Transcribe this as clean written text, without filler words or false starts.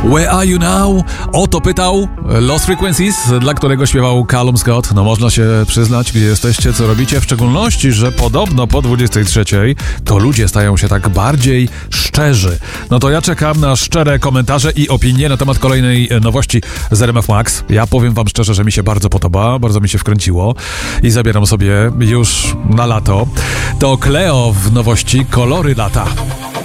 Where Are You Now? O to pytał Lost Frequencies, dla którego śpiewał Callum Scott. No można się przyznać, gdzie jesteście, co robicie, w szczególności, że podobno po 23 to ludzie stają się tak bardziej szczerzy. No to ja czekam na szczere komentarze i opinie na temat kolejnej nowości z RMF Max. Ja powiem wam szczerze, że mi się bardzo podoba, bardzo mi się wkręciło i zabieram sobie już na lato. To Cleo w nowości Kolory lata.